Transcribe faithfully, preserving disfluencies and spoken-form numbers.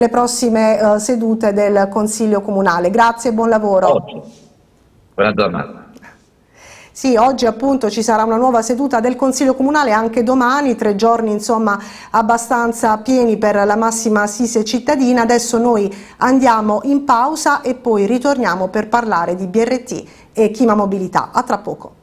le prossime uh, sedute del Consiglio Comunale. Grazie e buon lavoro. Oggi. Buona giornata. Sì, oggi appunto ci sarà una nuova seduta del Consiglio Comunale, anche domani, tre giorni insomma abbastanza pieni per la massima assise cittadina. Adesso noi andiamo in pausa e poi ritorniamo per parlare di B R T e Chima Mobilità. A tra poco.